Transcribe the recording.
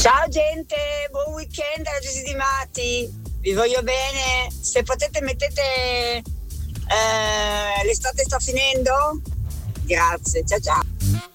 Ciao gente, buon weekend da Gesi di Matti, vi voglio bene, se potete mettete l'estate sta finendo, grazie, ciao ciao.